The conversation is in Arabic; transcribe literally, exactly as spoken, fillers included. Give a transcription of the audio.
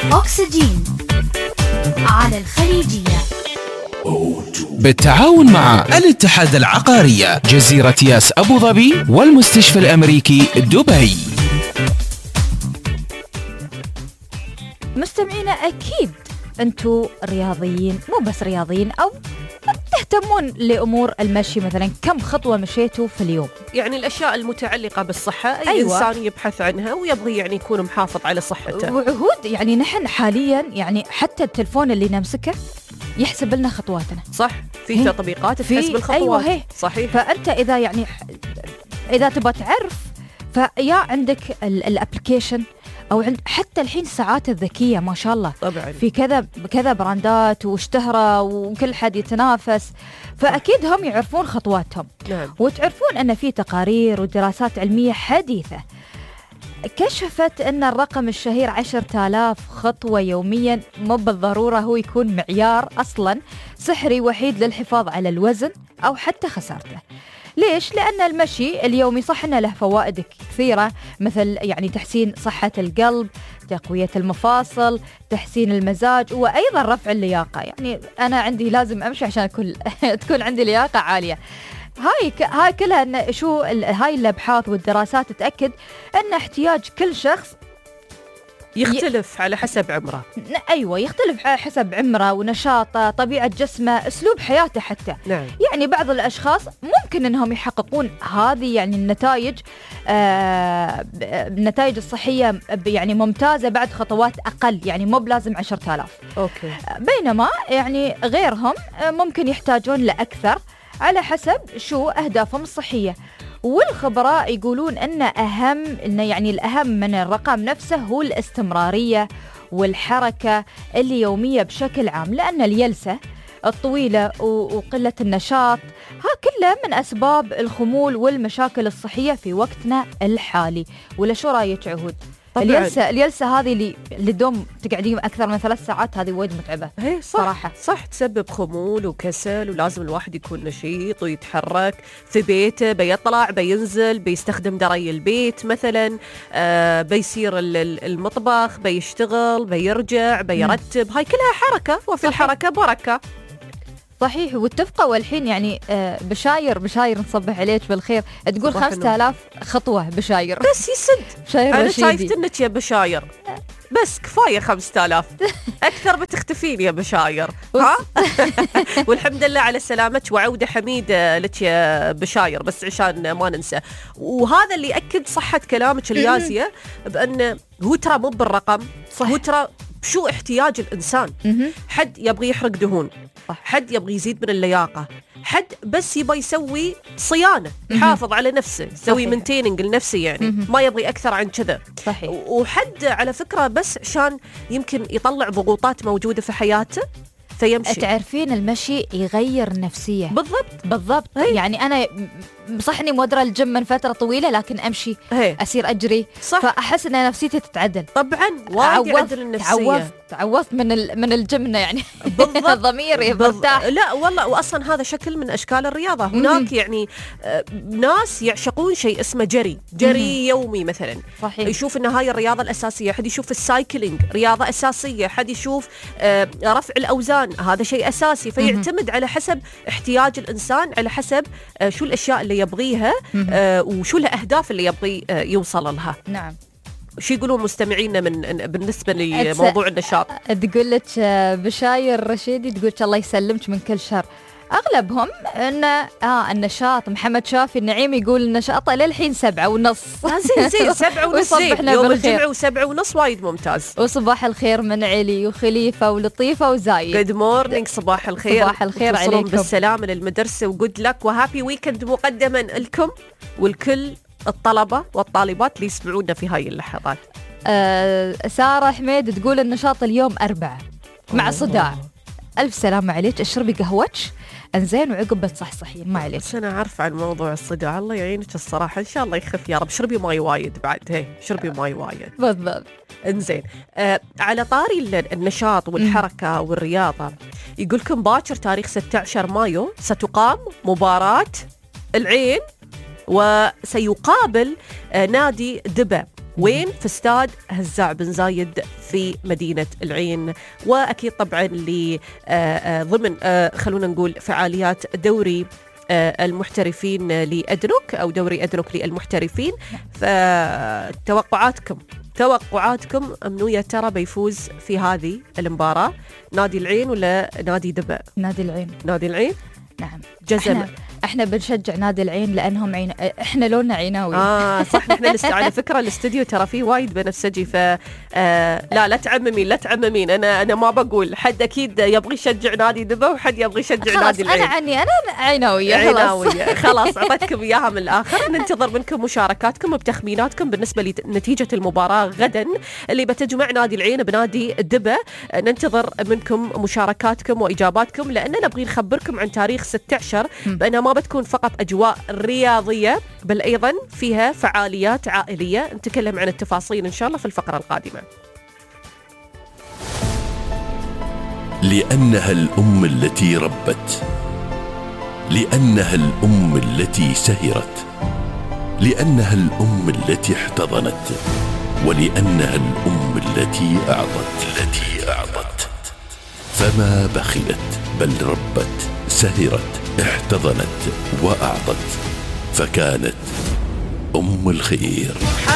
أكسجين على الخليجية بالتعاون مع الاتحاد العقارية جزيرة ياس أبو ظبي والمستشفى الأمريكي دبي. مستمعينا أكيد أنتوا رياضيين، مو بس رياضيين، أو تهتمون لأمور المشي مثلا. كم خطوة مشيتوا في اليوم؟ يعني الأشياء المتعلقة بالصحة أي أيوة. إنسان يبحث عنها ويبغي يعني يكون محافظ على صحته. وعهود يعني نحن حاليا يعني حتى التلفون اللي نمسكه يحسب لنا خطواتنا. صح، في تطبيقات تحسب الخطوات. أيوة هي. صحيح. فأنت إذا يعني إذا تبغى تعرف فيا عندك الابلكيشن او عند حتى الحين الساعات الذكيه ما شاء الله طبعا في كذا كذا براندات واشتهرة وكل حد يتنافس، فاكيد هم يعرفون خطواتهم. نعم. وتعرفون ان في تقارير ودراسات علميه حديثه كشفت ان الرقم الشهير عشرة آلاف خطوه يوميا مو بالضروره هو يكون معيار اصلا سحري وحيد للحفاظ على الوزن او حتى خسارته. ليش؟ لأن المشي اليومي صح إنه له فوائد كثيرة، مثل يعني تحسين صحة القلب، تقوية المفاصل، تحسين المزاج، وأيضا رفع اللياقة. يعني أنا عندي لازم أمشي عشان أكون تكون عندي لياقة عالية. هاي ك... هاي كلها إن شو ال... هاي الأبحاث والدراسات تأكد أن احتياج كل شخص يختلف ي... على حسب عمره. أيوة يختلف على حسب عمره ونشاطه، طبيعة جسمه، أسلوب حياته حتى. نعم. يعني بعض الأشخاص ممكن أنهم يحققون هذه يعني النتائج آه النتائج الصحية يعني ممتازة بعد خطوات أقل، يعني مو بلازم عشرة آلاف. أوكي. بينما يعني غيرهم ممكن يحتاجون لأكثر على حسب شو أهدافهم الصحية. والخبراء يقولون أن أهم إن يعني الأهم من الرقم نفسه هو الاستمرارية والحركة اليومية بشكل عام، لأن اليلسة الطويلة وقلة النشاط ها كلها من أسباب الخمول والمشاكل الصحية في وقتنا الحالي. ولا شو رأيك عهود؟ اليلسة اليلسة هذه اللي اللي دوم تقعدين أكثر من ثلاث ساعات هذه وايد متعبة. هي صح صراحة. صح، تسبب خمول وكسل، ولازم الواحد يكون نشيط ويتحرك في بيته، بيطلع بينزل بيستخدم دري البيت مثلا، آه بيصير المطبخ بيشتغل بيرجع بيرتب. هاي كلها حركة، وفي صحيح. الحركة بركة. صحيح. والتفقة والحين يعني آه بشاير بشاير نصبح عليك بالخير تقول خمسة آلاف خطوة بشاير بس يسد. بشاير أنا رشيدي. شايفت إنك يا بشاير بس كفاية خمسة آلاف، أكثر بتختفين يا بشاير. ها؟ والحمد لله على سلامتك وعودة حميدة لك يا بشاير، بس عشان ما ننسى. وهذا اللي يأكد صحة كلامك اليازية بأن هو ترى مو بالرقم، هو ترى شو احتياج الإنسان. حد يبغي يحرق دهون، حد يبغي يزيد من اللياقة، حد بس يبغى يسوي صيانة يحافظ على نفسه، يسوي مينتيننج لنفسه، يعني ما يبغي أكثر عن كذا. صحيح. وحد على فكرة بس عشان يمكن يطلع ضغوطات موجودة في حياته فيمشي. تعرفين المشي يغير النفسية. بالضبط بالضبط. هي. يعني أنا صح إني مودرة الجيم من فترة طويلة، لكن أمشي هي. أسير أجري، صح. فأحس إن نفسيتي تتعدل. طبعا وايد يعدل النفسية. تعوضت تعوضت من ال... من الجيم يعني. بالضبط. ضميري مرتاح. لا والله، وأصلا هذا شكل من أشكال الرياضة. هناك يعني آه ناس يعشقون شيء اسمه جري جري يومي مثلا. صحيح. يشوف إن هاي الرياضة الأساسية، حد يشوف السايكلينج رياضة أساسية، حد يشوف آه رفع الأوزان هذا شيء أساسي. فيعتمد على حسب احتياج الإنسان، على حسب آه شو الأشياء اللي يبغيها آه وشو الأهداف اللي يبغي آه يوصل لها. نعم. شو يقولون مستمعينا من بالنسبة لموضوع النشاط؟ تقول لك بشاير رشيدي تقول الله يسلمك من كل شر. أغلبهم إن آه النشاط. محمد شافي النعيم يقول النشاط للحين سبعة ونص. زين زين سبعة ونص زين. يوم الجمعة وسبعة ونص وايد ممتاز. وصباح الخير من علي وخليفة ولطيفة وزايد. جود مورنينج. صباح الخير. صباح الخير عليكم. بالسلامة للمدرسة وجود لك وهابي ويكند مقدما لكم والكل الطلبة والطالبات اللي يسمعونا في هاي اللحظات. آه سارة حميد تقول النشاط اليوم أربعة مع صداع. ألف سلامة عليك، اشربي قهوتش انزين وعقب بتصحصحين. ما عليك. بس أنا عارفة عن موضوع الصداع، الله يعينك الصراحة، إن شاء الله يخف يا رب. شربي ماي وايد بعد. هي شربي ماي وايد. بالضبط. انزين آه على طاري النشاط والحركة والرياضة، يقولكم باكر تاريخ ستة عشر مايو ستقام مباراة العين وسيقابل آه نادي دبا، وين؟ في استاد هزاع بن زايد في مدينة العين. وأكيد طبعا اللي ضمن خلونا نقول فعاليات دوري المحترفين لأدنوك أو دوري أدنوك للمحترفين. فتوقعاتكم توقعاتكم منو يا ترى بيفوز في هذه المباراة؟ نادي العين ولا نادي دبا؟ نادي العين. نادي العين؟ نعم جزم. احنا, احنا بنشجع نادي العين لانهم عين... احنا لوننا عيناوي. اه صح. نحن لست... على فكره الاستوديو ترى فيه وايد بنفسجي. ف آه لا لا تعممين لا تعممين. انا انا ما بقول حد اكيد يبغى يشجع نادي دبا وحد يبغى يشجع نادي العين. انا عني انا عيناويه. عيناويه خلاص اعطيتكم اياها من الاخر. ننتظر منكم مشاركاتكم بتخميناتكم بالنسبه لنتيجه المباراه غدا اللي بتجمع نادي العين بنادي دبا. ننتظر منكم مشاركاتكم واجاباتكم لاننا نبغي نخبركم عن تاريخ ستة عشر بأنها ما بتكون فقط أجواء رياضية بل أيضا فيها فعاليات عائلية. نتكلم عن التفاصيل إن شاء الله في الفقرة القادمة. لأنها الأم التي ربت، لأنها الأم التي سهرت، لأنها الأم التي احتضنت، ولأنها الأم التي أعطت التي أعطت فما بخلت بل ربت، سهرت، احتضنت وأعطت، فكانت أم الخير.